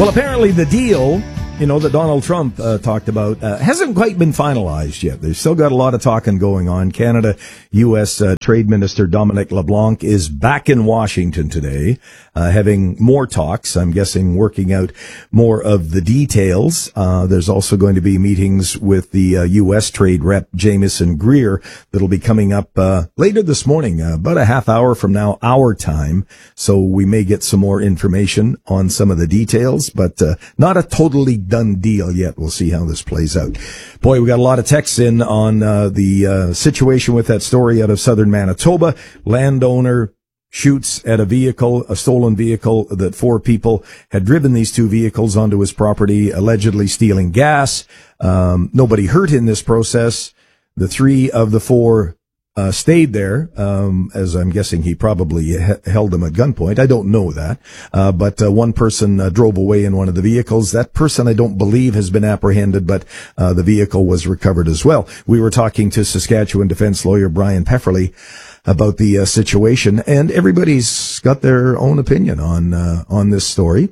Well, apparently the deal, that Donald Trump talked about hasn't quite been finalized yet. There's still got a lot of talking going on. Canada, U.S. Trade Minister Dominic LeBlanc is back in Washington today, having more talks. I'm guessing working out more of the details. There's also going to be meetings with the U.S. Trade Rep Jamieson Greer that'll be coming up later this morning, about a half hour from now, our time. So we may get some more information on some of the details, but not a totally done deal yet. We'll see how this plays out. Boy, we got a lot of texts in on the situation with that story out of southern Manitoba. Landowner shoots at a stolen vehicle that 4 people had driven these 2 vehicles onto his property, allegedly stealing gas. Nobody hurt in this process. The 3 of the 4 stayed there, as I'm guessing he probably held them at gunpoint. I don't know that. But one person drove away in one of the vehicles. That person, I don't believe, has been apprehended, but the vehicle was recovered as well. We were talking to Saskatchewan defense lawyer Brian Pefferly about the situation, and everybody's got their own opinion on this story.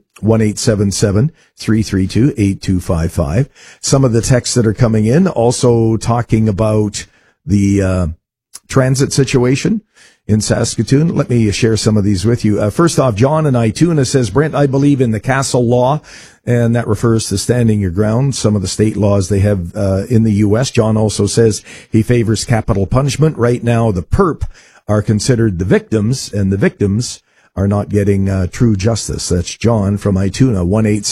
1-877-332-8255. Some of the texts that are coming in also talking about the transit situation in Saskatoon. Let me share some of these with you. First off, John in Ituna says, Brent, I believe in the Castle Law, and that refers to standing your ground, some of the state laws they have in the U.S. John also says he favors capital punishment. Right now, the perp are considered the victims, and the victims are not getting true justice. That's John from Ituna,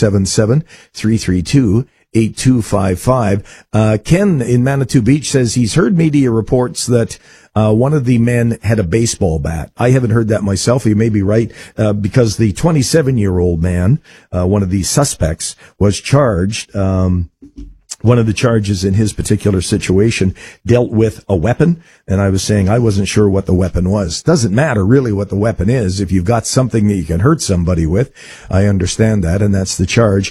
1-877-332-8255. Ken in Manitou Beach says he's heard media reports that one of the men had a baseball bat. I haven't heard that myself. He may be right, because the 27-year-old man, one of the suspects, was charged. One of the charges in his particular situation dealt with a weapon, and I was saying I wasn't sure what the weapon was. Doesn't matter really what the weapon is. If you've got something that you can hurt somebody with, I understand that, and that's the charge.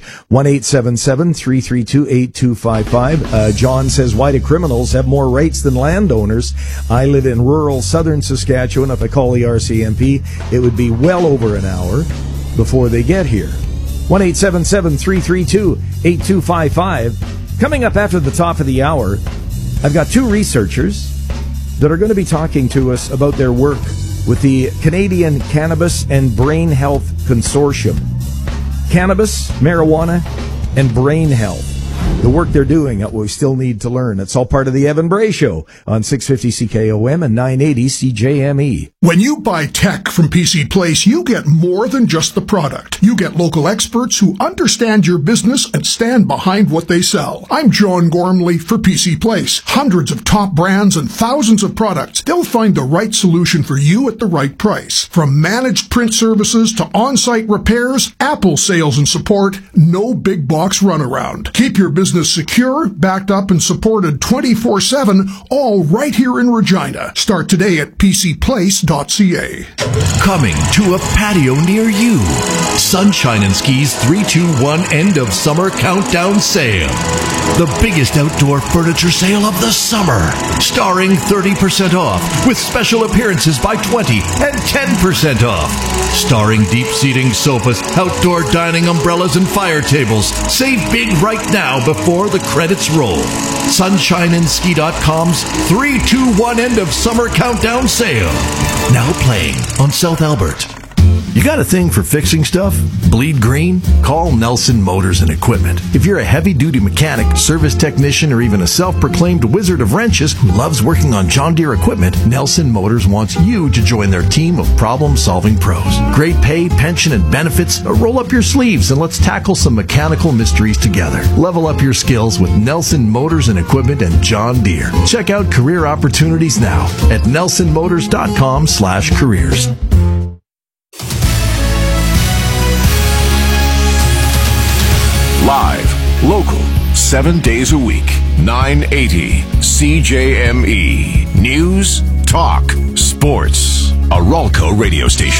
1-877-332-8255. John says, why do criminals have more rights than landowners? I live in rural southern Saskatchewan. If I call the RCMP, it would be well over an hour before they get here. 1-877-332-8255. Coming up after the top of the hour, I've got 2 researchers that are going to be talking to us about their work with the Canadian Cannabis and Brain Health Consortium. Cannabis, marijuana, and brain health. The work they're doing, what we still need to learn. It's all part of the Evan Bray Show on 650 CKOM and 980 CJME. When you buy tech from PC Place, you get more than just the product. You get local experts who understand your business and stand behind what they sell. I'm John Gormley for PC Place. Hundreds of top brands and thousands of products. They'll find the right solution for you at the right price. From managed print services to on-site repairs, Apple sales and support, no big box runaround. Keep your business secure, backed up, and supported 24/7, all right here in Regina. Start today at pcplace.ca. Coming to a patio near you. Sunshine and Ski's 3-2-1 end of summer countdown sale. The biggest outdoor furniture sale of the summer. Starring 30% off with special appearances by 20 and 10% off. Starring deep seating sofas, outdoor dining umbrellas, and fire tables. Save big right now before the credits roll. SunshineandSki.com's 3-2-1 end of summer countdown sale. Now playing on South Albert. You got a thing for fixing stuff? Bleed green? Call Nelson Motors and Equipment. If you're a heavy-duty mechanic, service technician, or even a self-proclaimed wizard of wrenches who loves working on John Deere equipment, Nelson Motors wants you to join their team of problem-solving pros. Great pay, pension, and benefits. Roll up your sleeves and let's tackle some mechanical mysteries together. Level up your skills with Nelson Motors and Equipment and John Deere. Check out career opportunities now at nelsonmotors.com/careers. Live, local, 7 days a week, 980 CJME. News, talk, sports. A Ralco radio station.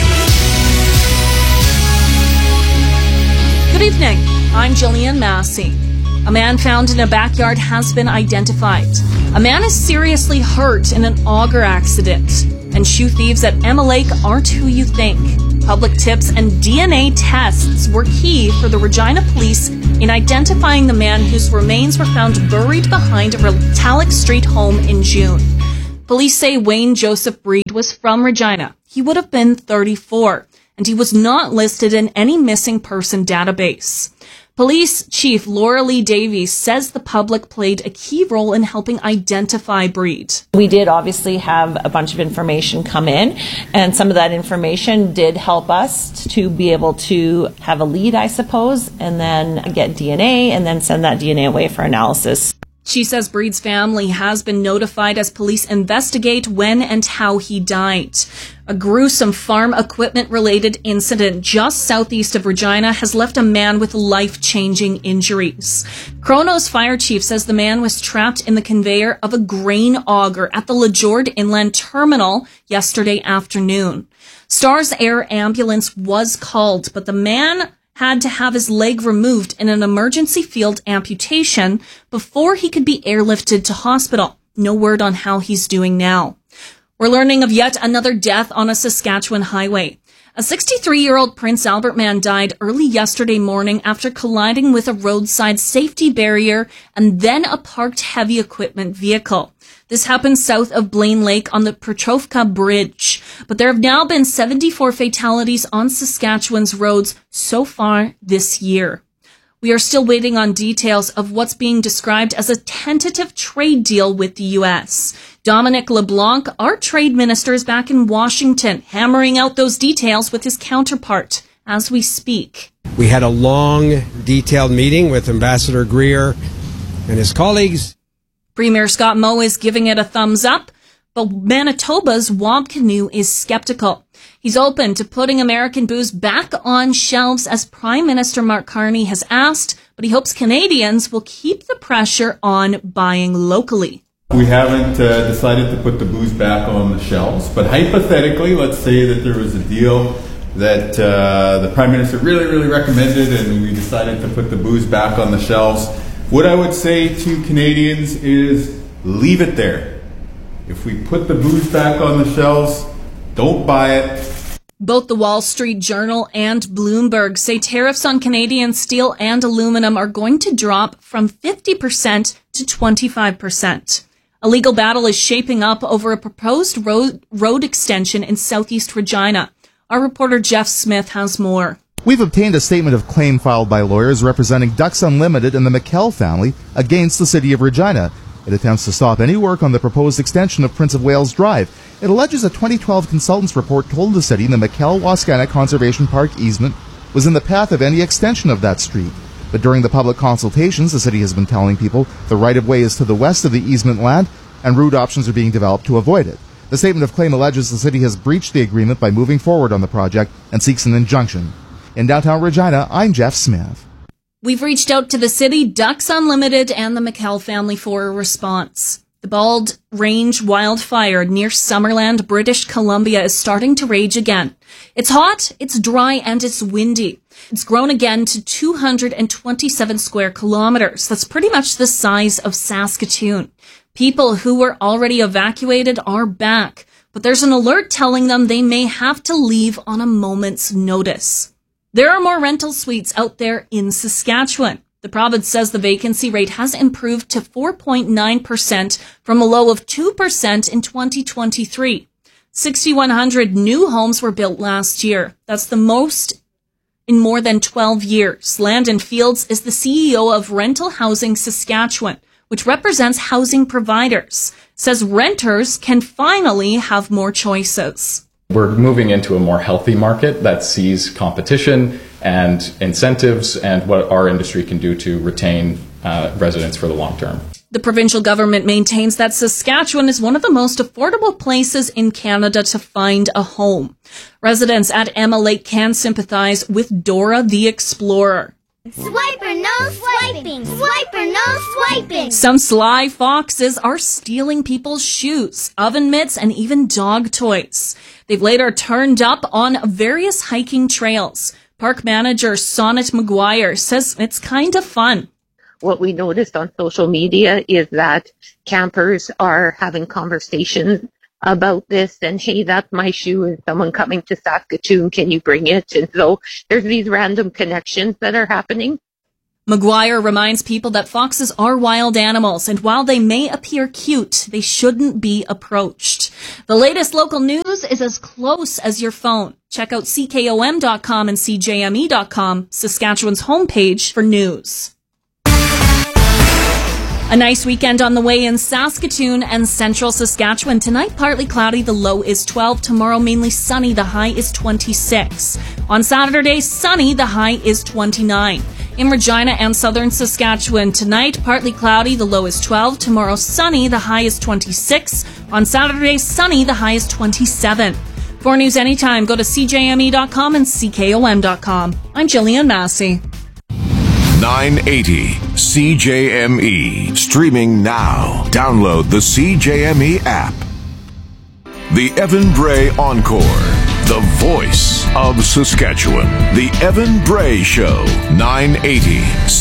Good evening. I'm Jillian Massey. A man found in a backyard has been identified. A man is seriously hurt in an auger accident. And shoe thieves at Emma Lake aren't who you think. Public tips and DNA tests were key for the Regina police in identifying the man whose remains were found buried behind a Retallick Street home in June. Police say Wayne Joseph Breed was from Regina. He would have been 34, and he was not listed in any missing person database. Police Chief Laura Lee Davies says the public played a key role in helping identify Breed. We did obviously have a bunch of information come in, and some of that information did help us to be able to have a lead, I suppose, and then get DNA and then send that DNA away for analysis. She says Breed's family has been notified as police investigate when and how he died. A gruesome farm equipment-related incident just southeast of Regina has left a man with life-changing injuries. Kronos Fire Chief says the man was trapped in the conveyor of a grain auger at the LeJord Inland Terminal yesterday afternoon. Stars Air Ambulance was called, but the man had to have his leg removed in an emergency field amputation before he could be airlifted to hospital. No word on how he's doing now. We're learning of yet another death on a Saskatchewan highway. A 63-year-old Prince Albert man died early yesterday morning after colliding with a roadside safety barrier and then a parked heavy equipment vehicle. This happened south of Blaine Lake on the Petrovka Bridge. But there have now been 74 fatalities on Saskatchewan's roads so far this year. We are still waiting on details of what's being described as a tentative trade deal with the U.S. Dominic LeBlanc, our trade minister, is back in Washington, hammering out those details with his counterpart as we speak. We had a long, detailed meeting with Ambassador Greer and his colleagues. Premier Scott Moe is giving it a thumbs up, but Manitoba's Wab Kinew is skeptical. He's open to putting American booze back on shelves as Prime Minister Mark Carney has asked, but he hopes Canadians will keep the pressure on buying locally. We haven't decided to put the booze back on the shelves, but hypothetically, let's say that there was a deal that the Prime Minister really recommended and we decided to put the booze back on the shelves. What I would say to Canadians is leave it there. If we put the booze back on the shelves, don't buy it. Both the Wall Street Journal and Bloomberg say tariffs on Canadian steel and aluminum are going to drop from 50% to 25%. A legal battle is shaping up over a proposed road extension in southeast Regina. Our reporter Jeff Smith has more. We've obtained a statement of claim filed by lawyers representing Ducks Unlimited and the McKell family against the city of Regina. It attempts to stop any work on the proposed extension of Prince of Wales Drive. It alleges a 2012 consultant's report told the city the McKell-Wascana Conservation Park easement was in the path of any extension of that street. But during the public consultations, the city has been telling people the right-of-way is to the west of the easement land and route options are being developed to avoid it. The statement of claim alleges the city has breached the agreement by moving forward on the project and seeks an injunction. In downtown Regina, I'm Jeff Smith. We've reached out to the city, Ducks Unlimited, and the McKell family for a response. The Bald Range wildfire near Summerland, British Columbia, is starting to rage again. It's hot, it's dry, and it's windy. It's grown again to 227 square kilometers. That's pretty much the size of Saskatoon. People who were already evacuated are back, but there's an alert telling them they may have to leave on a moment's notice. There are more rental suites out there in Saskatchewan. The province says the vacancy rate has improved to 4.9% from a low of 2% in 2023. 6,100 new homes were built last year. That's the most in more than 12 years. Landon Fields is the CEO of Rental Housing Saskatchewan, which represents housing providers, says renters can finally have more choices. We're moving into a more healthy market that sees competition and incentives and what our industry can do to retain residents for the long term. The provincial government maintains that Saskatchewan is one of the most affordable places in Canada to find a home. Residents at Emma Lake can sympathize with Dora the Explorer. Swiper, no swiping! Swiper, no swiping! Some sly foxes are stealing people's shoes, oven mitts, and even dog toys. They've later turned up on various hiking trails. Park manager Sonnet McGuire says it's kind of fun. What we noticed on social media is that campers are having conversations about this, and hey, that's my shoe, and someone coming to Saskatoon, can you bring it? And so there's these random connections that are happening. McGuire reminds people that foxes are wild animals, and while they may appear cute, they shouldn't be approached. The latest local news is as close as your phone. Check out CKOM.com and CJME.com, Saskatchewan's homepage for news. A nice weekend on the way in Saskatoon and central Saskatchewan. Tonight, partly cloudy, the low is 12. Tomorrow, mainly sunny, the high is 26. On Saturday, sunny, the high is 29. In Regina and southern Saskatchewan, tonight, partly cloudy, the low is 12. Tomorrow, sunny, the high is 26. On Saturday, sunny, the high is 27. For news anytime, go to CJME.com and CKOM.com. I'm Jillian Massey. 980 CJME. Streaming now. Download the CJME app. The Evan Bray Encore. The voice of Saskatchewan. The Evan Bray Show. 980